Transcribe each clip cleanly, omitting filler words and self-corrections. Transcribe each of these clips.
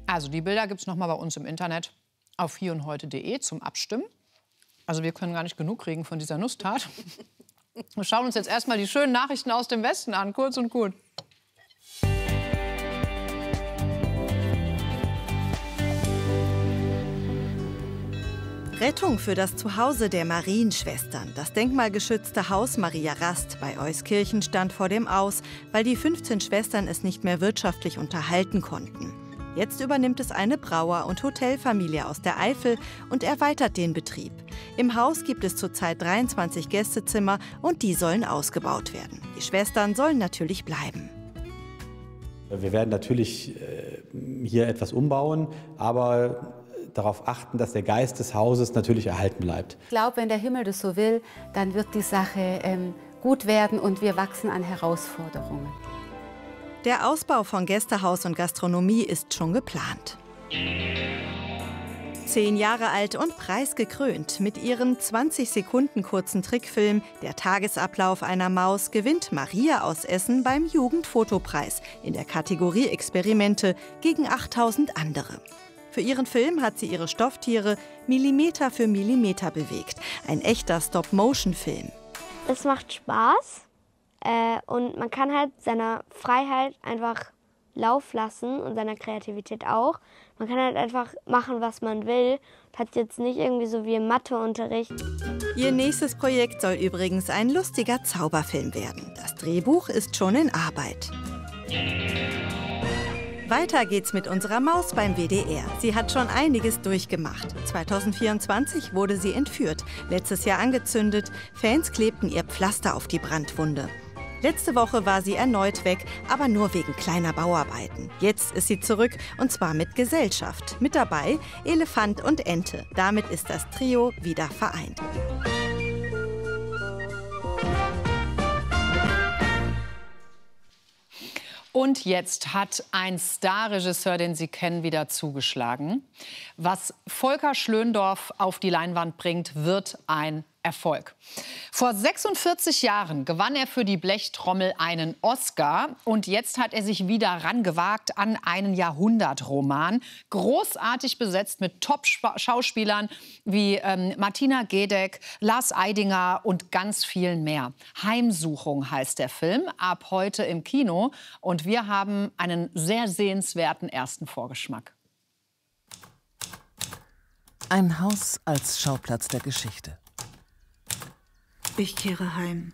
Also die Bilder gibt es noch mal bei uns im Internet auf hieundheute.de zum Abstimmen. Also wir können gar nicht genug kriegen von dieser Nusstat. Wir schauen uns jetzt erstmal die schönen Nachrichten aus dem Westen an, kurz und gut. Rettung für das Zuhause der Marienschwestern. Das denkmalgeschützte Haus Maria Rast bei Euskirchen stand vor dem Aus, weil die 15 Schwestern es nicht mehr wirtschaftlich unterhalten konnten. Jetzt übernimmt es eine Brauer- und Hotelfamilie aus der Eifel und erweitert den Betrieb. Im Haus gibt es zurzeit 23 Gästezimmer und die sollen ausgebaut werden. Die Schwestern sollen natürlich bleiben. Wir werden natürlich hier etwas umbauen, aber darauf achten, dass der Geist des Hauses natürlich erhalten bleibt. Ich glaube, wenn der Himmel das so will, dann wird die Sache gut werden und wir wachsen an Herausforderungen. Der Ausbau von Gästehaus und Gastronomie ist schon geplant. 10 Jahre alt und preisgekrönt. Mit ihrem 20 Sekunden kurzen Trickfilm Der Tagesablauf einer Maus gewinnt Maria aus Essen beim Jugendfotopreis in der Kategorie Experimente gegen 8000 andere. Für ihren Film hat sie ihre Stofftiere Millimeter für Millimeter bewegt. Ein echter Stop-Motion-Film. Es macht Spaß und man kann halt seiner Freiheit einfach Lauf lassen und seiner Kreativität auch. Man kann halt einfach machen, was man will. Hat jetzt nicht irgendwie so wie im Matheunterricht. Ihr nächstes Projekt soll übrigens ein lustiger Zauberfilm werden. Das Drehbuch ist schon in Arbeit. Weiter geht's mit unserer Maus beim WDR. Sie hat schon einiges durchgemacht. 2024 wurde sie entführt, letztes Jahr angezündet. Fans klebten ihr Pflaster auf die Brandwunde. Letzte Woche war sie erneut weg, aber nur wegen kleiner Bauarbeiten. Jetzt ist sie zurück, und zwar mit Gesellschaft. Mit dabei Elefant und Ente. Damit ist das Trio wieder vereint. Und jetzt hat ein Starregisseur, den Sie kennen, wieder zugeschlagen. Was Volker Schlöndorff auf die Leinwand bringt, wird ein Erfolg. Vor 46 Jahren gewann er für die Blechtrommel einen Oscar und jetzt hat er sich wieder rangewagt an einen Jahrhundertroman. Großartig besetzt mit Top-Schauspielern wie Martina Gedeck, Lars Eidinger und ganz vielen mehr. Heimsuchung heißt der Film, ab heute im Kino und wir haben einen sehr sehenswerten ersten Vorgeschmack. Ein Haus als Schauplatz der Geschichte. Ich kehre heim.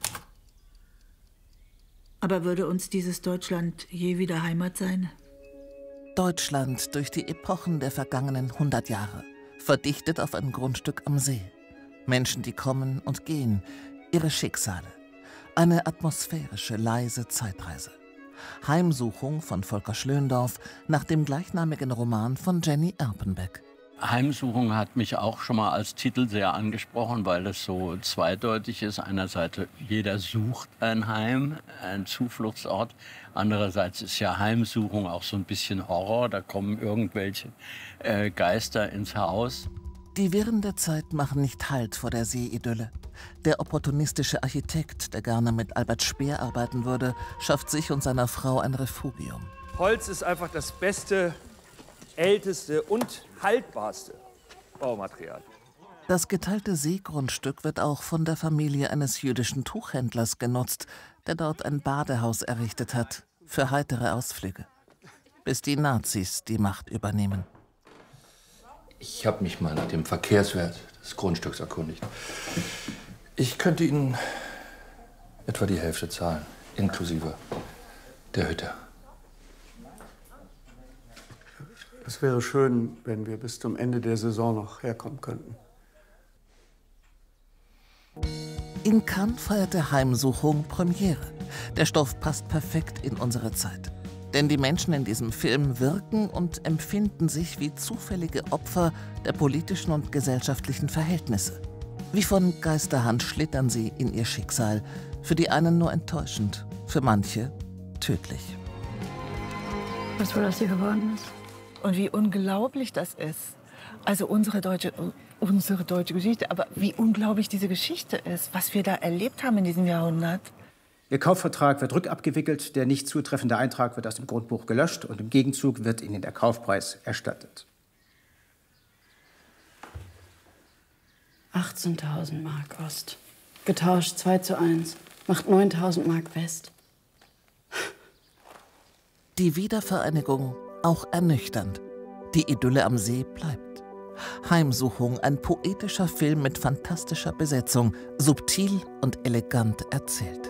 Aber würde uns dieses Deutschland je wieder Heimat sein? Deutschland durch die Epochen der vergangenen 100 Jahre, verdichtet auf ein Grundstück am See. Menschen, die kommen und gehen, ihre Schicksale. Eine atmosphärische, leise Zeitreise. Heimsuchung von Volker Schlöndorff nach dem gleichnamigen Roman von Jenny Erpenbeck. Heimsuchung hat mich auch schon mal als Titel sehr angesprochen, weil es so zweideutig ist. Einerseits, jeder sucht ein Heim, einen Zufluchtsort. Andererseits ist ja Heimsuchung auch so ein bisschen Horror. Da kommen irgendwelche Geister ins Haus. Die Wirren der Zeit machen nicht Halt vor der Seeidylle. Der opportunistische Architekt, der gerne mit Albert Speer arbeiten würde, schafft sich und seiner Frau ein Refugium. Holz ist einfach das beste, älteste und haltbarste Baumaterial. Das geteilte Seegrundstück wird auch von der Familie eines jüdischen Tuchhändlers genutzt, der dort ein Badehaus errichtet hat für heitere Ausflüge, bis die Nazis die Macht übernehmen. Ich habe mich mal nach dem Verkehrswert des Grundstücks erkundigt. Ich könnte Ihnen etwa die Hälfte zahlen, inklusive der Hütte. Es wäre schön, wenn wir bis zum Ende der Saison noch herkommen könnten. In Cannes feierte Heimsuchung Premiere. Der Stoff passt perfekt in unsere Zeit. Denn die Menschen in diesem Film wirken und empfinden sich wie zufällige Opfer der politischen und gesellschaftlichen Verhältnisse. Wie von Geisterhand schlittern sie in ihr Schicksal. Für die einen nur enttäuschend, für manche tödlich. Was wohl aus ihr geworden ist? Und wie unglaublich das ist. Also unsere deutsche Geschichte, aber wie unglaublich diese Geschichte ist, was wir da erlebt haben in diesem Jahrhundert. Ihr Kaufvertrag wird rückabgewickelt, der nicht zutreffende Eintrag wird aus dem Grundbuch gelöscht und im Gegenzug wird Ihnen der Kaufpreis erstattet. 18.000 Mark Ost. Getauscht 2:1. Macht 9.000 Mark West. Die Wiedervereinigung auch ernüchternd. Die Idylle am See bleibt. Heimsuchung, ein poetischer Film mit fantastischer Besetzung, subtil und elegant erzählt.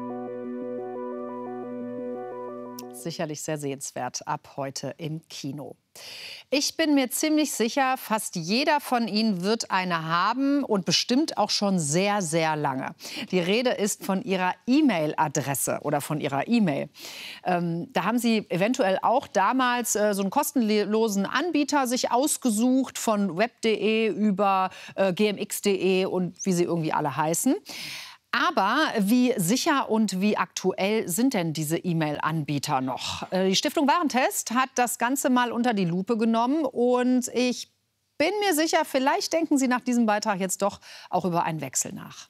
Sicherlich sehr sehenswert ab heute im Kino. Ich bin mir ziemlich sicher, fast jeder von Ihnen wird eine haben und bestimmt auch schon sehr, sehr lange. Die Rede ist von Ihrer E-Mail-Adresse oder von Ihrer E-Mail. Da haben Sie eventuell auch damals so einen kostenlosen Anbieter sich ausgesucht, von web.de über gmx.de und wie sie irgendwie alle heißen. Aber wie sicher und wie aktuell sind denn diese E-Mail-Anbieter noch? Die Stiftung Warentest hat das Ganze mal unter die Lupe genommen und ich bin mir sicher, vielleicht denken Sie nach diesem Beitrag jetzt doch auch über einen Wechsel nach.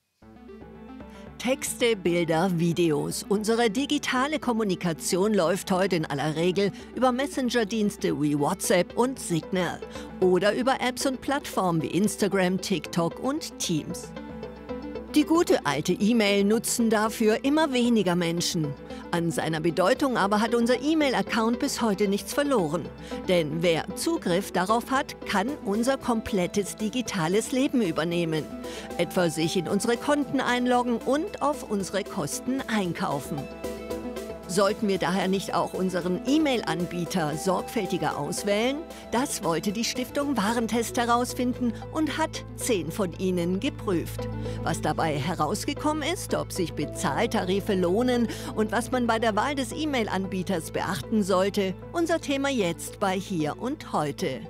Texte, Bilder, Videos. Unsere digitale Kommunikation läuft heute in aller Regel über Messenger-Dienste wie WhatsApp und Signal oder über Apps und Plattformen wie Instagram, TikTok und Teams. Die gute alte E-Mail nutzen dafür immer weniger Menschen. An seiner Bedeutung aber hat unser E-Mail-Account bis heute nichts verloren. Denn wer Zugriff darauf hat, kann unser komplettes digitales Leben übernehmen. Etwa sich in unsere Konten einloggen und auf unsere Kosten einkaufen. Sollten wir daher nicht auch unseren E-Mail-Anbieter sorgfältiger auswählen? Das wollte die Stiftung Warentest herausfinden und hat 10 von ihnen geprüft. Was dabei herausgekommen ist, ob sich Bezahltarife lohnen und was man bei der Wahl des E-Mail-Anbieters beachten sollte, unser Thema jetzt bei Hier und Heute.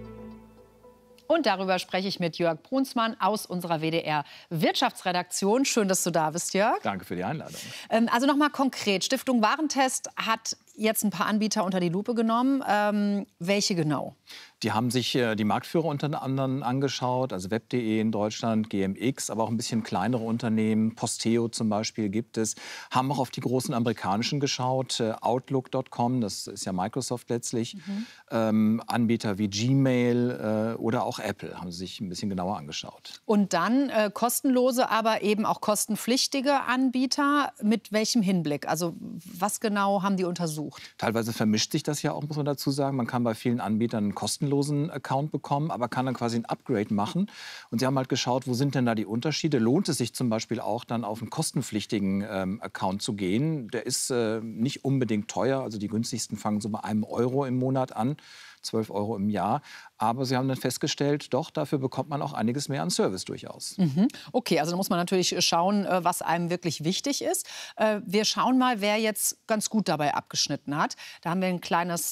Und darüber spreche ich mit Jörg Brunsmann aus unserer WDR-Wirtschaftsredaktion. Schön, dass du da bist, Jörg. Danke für die Einladung. Also noch mal konkret. Stiftung Warentest hat jetzt ein paar Anbieter unter die Lupe genommen. Welche genau? Die haben sich die Marktführer unter anderem angeschaut, also web.de in Deutschland, GMX, aber auch ein bisschen kleinere Unternehmen, Posteo zum Beispiel gibt es, haben auch auf die großen amerikanischen geschaut, Outlook.com, das ist ja Microsoft letztlich, Anbieter wie Gmail oder auch Apple haben sie sich ein bisschen genauer angeschaut. Und dann kostenlose, aber eben auch kostenpflichtige Anbieter. Mit welchem Hinblick? Also was genau haben die untersucht? Teilweise vermischt sich das ja auch, muss man dazu sagen. Man kann bei vielen Anbietern einen kostenlosen Account bekommen, aber kann dann quasi ein Upgrade machen. Und sie haben halt geschaut, wo sind denn da die Unterschiede? Lohnt es sich zum Beispiel auch dann auf einen kostenpflichtigen Account zu gehen? Der ist nicht unbedingt teuer, also die günstigsten fangen so bei €1 im Monat an. 12 € im Jahr. Aber sie haben dann festgestellt, doch, dafür bekommt man auch einiges mehr an Service durchaus. Okay, also da muss man natürlich schauen, was einem wirklich wichtig ist. Wir schauen mal, wer jetzt ganz gut dabei abgeschnitten hat. Da haben wir ein kleines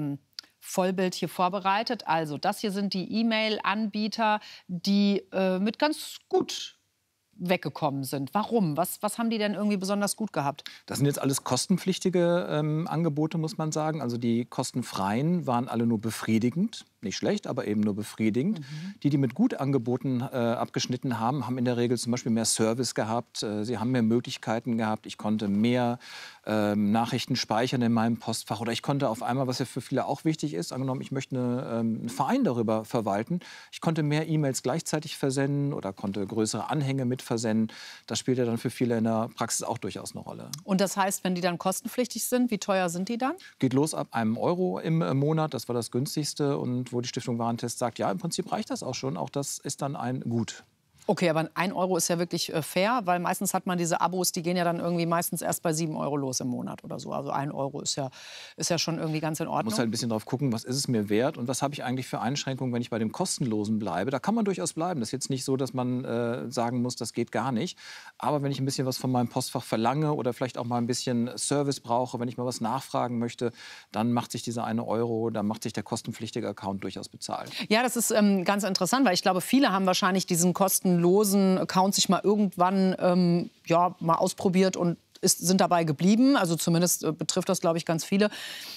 Vollbild hier vorbereitet. Also das hier sind die E-Mail-Anbieter, die mit ganz gut weggekommen sind. Warum? Was haben die denn irgendwie besonders gut gehabt? Das sind jetzt alles kostenpflichtige Angebote, muss man sagen. Also die kostenfreien waren alle nur befriedigend. Nicht schlecht, aber eben nur befriedigend. Die mit gut Angeboten abgeschnitten haben, haben in der Regel zum Beispiel mehr Service gehabt. Sie haben mehr Möglichkeiten gehabt. Ich konnte mehr Nachrichten speichern in meinem Postfach. Oder ich konnte auf einmal, was ja für viele auch wichtig ist, angenommen, ich möchte einen Verein darüber verwalten. Ich konnte mehr E-Mails gleichzeitig versenden oder konnte größere Anhänge mit versenden. Das spielt ja dann für viele in der Praxis auch durchaus eine Rolle. Und das heißt, wenn die dann kostenpflichtig sind, wie teuer sind die dann? Geht los ab €1 im Monat. Das war das günstigste. Und wo die Stiftung Warentest sagt, ja, im Prinzip reicht das auch schon. Auch das ist dann ein Gut. Okay, aber €1 ist ja wirklich fair, weil meistens hat man diese Abos, die gehen ja dann irgendwie meistens erst bei €7 los im Monat oder so. Also €1 ist ja schon irgendwie ganz in Ordnung. Man muss halt ein bisschen drauf gucken, was ist es mir wert und was habe ich eigentlich für Einschränkungen, wenn ich bei dem Kostenlosen bleibe. Da kann man durchaus bleiben. Das ist jetzt nicht so, dass man sagen muss, das geht gar nicht. Aber wenn ich ein bisschen was von meinem Postfach verlange oder vielleicht auch mal ein bisschen Service brauche, wenn ich mal was nachfragen möchte, dann macht sich dieser €1, dann macht sich der kostenpflichtige Account durchaus bezahlt. Ja, das ist ganz interessant, weil ich glaube, viele haben wahrscheinlich diesen kostenlosen Account sich mal irgendwann mal ausprobiert und sind dabei geblieben. Also zumindest betrifft das, glaube ich, ganz viele.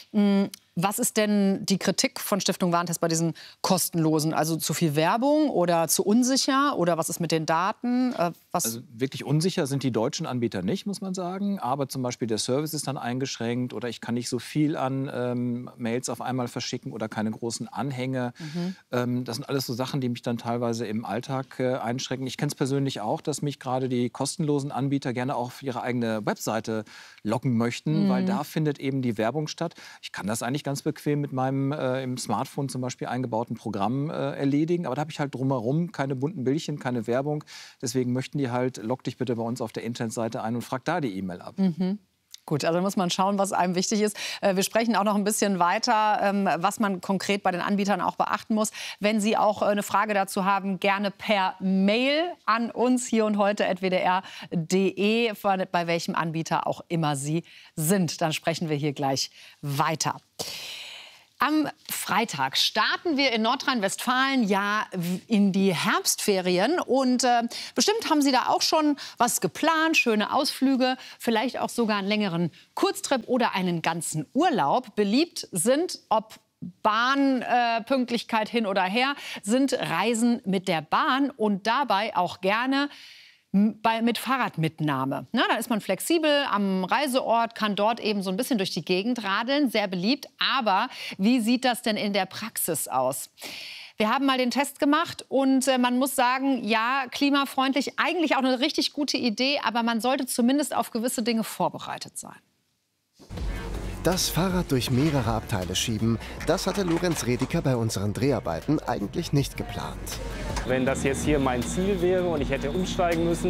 Was ist denn die Kritik von Stiftung Warentest bei diesen kostenlosen? Also zu viel Werbung oder zu unsicher? Oder was ist mit den Daten? Also wirklich unsicher sind die deutschen Anbieter nicht, muss man sagen. Aber zum Beispiel der Service ist dann eingeschränkt oder ich kann nicht so viel an Mails auf einmal verschicken oder keine großen Anhänge. Das sind alles so Sachen, die mich dann teilweise im Alltag einschränken. Ich kenne es persönlich auch, dass mich gerade die kostenlosen Anbieter gerne auch auf ihre eigene Webseite locken möchten, weil da findet eben die Werbung statt. Ich kann das eigentlich ganz bequem mit meinem im Smartphone zum Beispiel eingebauten Programm erledigen. Aber da habe ich halt drumherum keine bunten Bildchen, keine Werbung. Deswegen möchten die halt, log dich bitte bei uns auf der Internetseite ein und frag da die E-Mail ab. Gut, also muss man schauen, was einem wichtig ist. Wir sprechen auch noch ein bisschen weiter, was man konkret bei den Anbietern auch beachten muss. Wenn Sie auch eine Frage dazu haben, gerne per Mail an uns hier und heute @wdr.de, bei welchem Anbieter auch immer Sie sind. Dann sprechen wir hier gleich weiter. Am Freitag starten wir in Nordrhein-Westfalen ja in die Herbstferien. Und bestimmt haben Sie da auch schon was geplant, schöne Ausflüge, vielleicht auch sogar einen längeren Kurztrip oder einen ganzen Urlaub. Beliebt sind, ob Bahnpünktlichkeit hin oder her, sind Reisen mit der Bahn und dabei auch gerne mit Fahrradmitnahme. Na, da ist man flexibel am Reiseort, kann dort eben so ein bisschen durch die Gegend radeln, sehr beliebt. Aber wie sieht das denn in der Praxis aus? Wir haben mal den Test gemacht und man muss sagen, ja, klimafreundlich, eigentlich auch eine richtig gute Idee, aber man sollte zumindest auf gewisse Dinge vorbereitet sein. Das Fahrrad durch mehrere Abteile schieben, das hatte Lorenz Rediker bei unseren Dreharbeiten eigentlich nicht geplant. Wenn das jetzt hier mein Ziel wäre und ich hätte umsteigen müssen,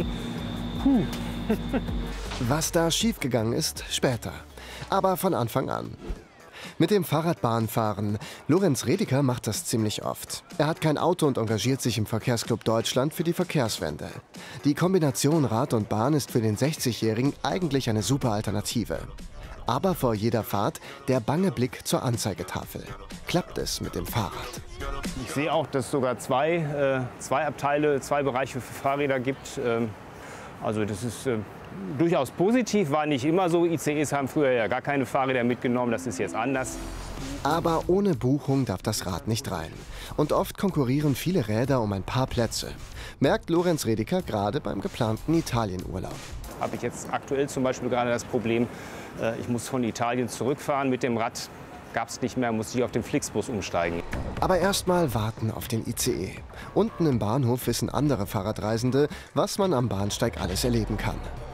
Was da schiefgegangen ist, später. Aber von Anfang an. Mit dem Fahrradbahnfahren. Lorenz Rediker macht das ziemlich oft. Er hat kein Auto und engagiert sich im Verkehrsclub Deutschland für die Verkehrswende. Die Kombination Rad und Bahn ist für den 60-Jährigen eigentlich eine super Alternative. Aber vor jeder Fahrt der bange Blick zur Anzeigetafel. Klappt es mit dem Fahrrad? ich sehe auch, dass es sogar zwei Abteile, zwei Bereiche für Fahrräder gibt. Also das ist durchaus positiv, war nicht immer so. ICEs haben früher ja gar keine Fahrräder mitgenommen, das ist jetzt anders. Aber ohne Buchung darf das Rad nicht rein. Und oft konkurrieren viele Räder um ein paar Plätze. Merkt Lorenz Rediker gerade beim geplanten Italienurlaub. Habe ich jetzt aktuell zum Beispiel gerade das Problem, ich muss von Italien zurückfahren mit dem Rad. Gab es nicht mehr, musste ich auf den Flixbus umsteigen. Aber erstmal warten auf den ICE. Unten im Bahnhof wissen andere Fahrradreisende, was man am Bahnsteig alles erleben kann.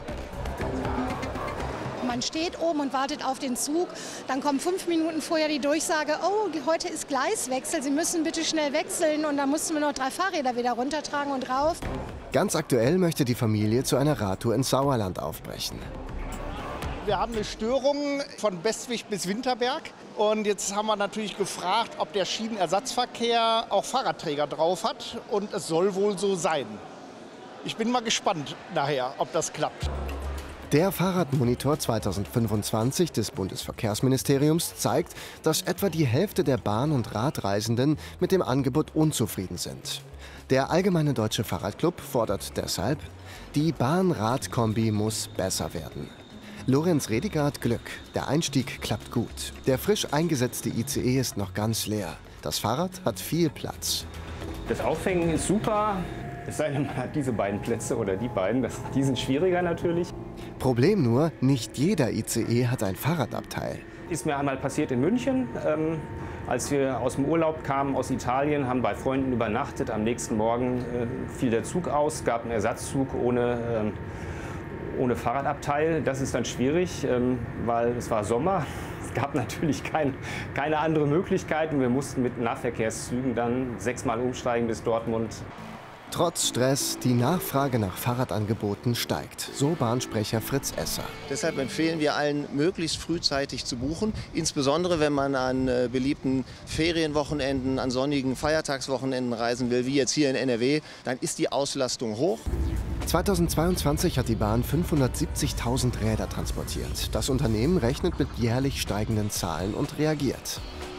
Man steht oben und wartet auf den Zug. Dann kommt 5 Minuten vorher die Durchsage, oh, heute ist Gleiswechsel, Sie müssen bitte schnell wechseln. Und dann mussten wir noch 3 Fahrräder wieder runtertragen und rauf. Ganz aktuell möchte die Familie zu einer Radtour ins Sauerland aufbrechen. Wir haben eine Störung von Bestwig bis Winterberg. Und jetzt haben wir natürlich gefragt, ob der Schienenersatzverkehr auch Fahrradträger drauf hat. Und es soll wohl so sein. Ich bin mal gespannt nachher, ob das klappt. Der Fahrradmonitor 2025 des Bundesverkehrsministeriums zeigt, dass etwa die Hälfte der Bahn- und Radreisenden mit dem Angebot unzufrieden sind. Der Allgemeine Deutsche Fahrradclub fordert deshalb, die Bahn-Rad-Kombi muss besser werden. Lorenz Rediker hat Glück. Der Einstieg klappt gut. Der frisch eingesetzte ICE ist noch ganz leer. Das Fahrrad hat viel Platz. Das Aufhängen ist super. Es sei denn, man hat diese beiden Plätze oder die beiden. Die sind schwieriger natürlich. Problem nur, nicht jeder ICE hat ein Fahrradabteil. Ist mir einmal passiert in München. Als wir aus dem Urlaub kamen aus Italien, haben bei Freunden übernachtet. Am nächsten Morgen fiel der Zug aus, gab einen Ersatzzug ohne Fahrradabteil. Das ist dann schwierig, weil es war Sommer. Es gab natürlich keine andere Möglichkeit. Wir mussten mit Nahverkehrszügen dann 6-mal umsteigen bis Dortmund. Trotz Stress, die Nachfrage nach Fahrradangeboten steigt, so Bahnsprecher Fritz Esser. Deshalb empfehlen wir allen, möglichst frühzeitig zu buchen. Insbesondere, wenn man an beliebten Ferienwochenenden, an sonnigen Feiertagswochenenden reisen will, wie jetzt hier in NRW, dann ist die Auslastung hoch. 2022 hat die Bahn 570.000 Räder transportiert. Das Unternehmen rechnet mit jährlich steigenden Zahlen und reagiert.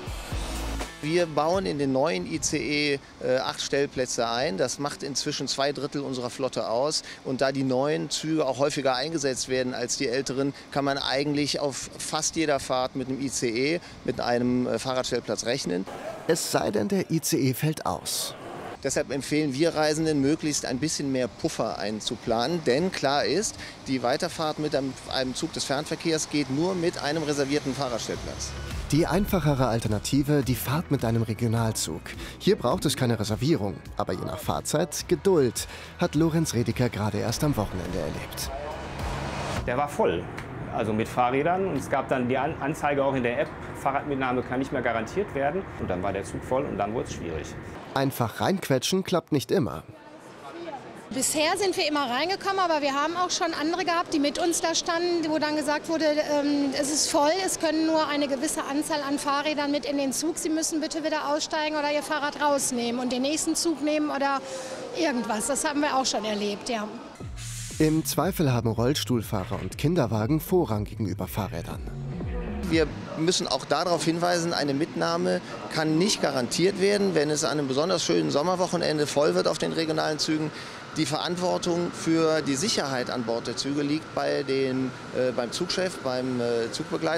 Wir bauen in den neuen ICE 8 Stellplätze ein. Das macht inzwischen 2/3 unserer Flotte aus. Und da die neuen Züge auch häufiger eingesetzt werden als die älteren, kann man eigentlich auf fast jeder Fahrt mit einem ICE, mit einem Fahrradstellplatz rechnen. Es sei denn, der ICE fällt aus. Deshalb empfehlen wir Reisenden, möglichst ein bisschen mehr Puffer einzuplanen. Denn klar ist, die Weiterfahrt mit einem Zug des Fernverkehrs geht nur mit einem reservierten Fahrerstellplatz. Die einfachere Alternative, die Fahrt mit einem Regionalzug. Hier braucht es keine Reservierung, aber je nach Fahrzeit Geduld, hat Lorenz Redeker gerade erst am Wochenende erlebt. Der war voll, also mit Fahrrädern. Und es gab dann die Anzeige auch in der App, Fahrradmitnahme kann nicht mehr garantiert werden. Und dann war der Zug voll und dann wurde es schwierig. Einfach reinquetschen klappt nicht immer. Bisher sind wir immer reingekommen, aber wir haben auch schon andere gehabt, die mit uns da standen, wo dann gesagt wurde, es ist voll, es können nur eine gewisse Anzahl an Fahrrädern mit in den Zug. Sie müssen bitte wieder aussteigen oder Ihr Fahrrad rausnehmen und den nächsten Zug nehmen oder irgendwas. Das haben wir auch schon erlebt, ja. Im Zweifel haben Rollstuhlfahrer und Kinderwagen Vorrang gegenüber Fahrrädern. Wir müssen auch darauf hinweisen, eine Mitnahme kann nicht garantiert werden, wenn es an einem besonders schönen Sommerwochenende voll wird auf den regionalen Zügen. Die Verantwortung für die Sicherheit an Bord der Züge liegt beim Zugchef, beim Zugbegleiter.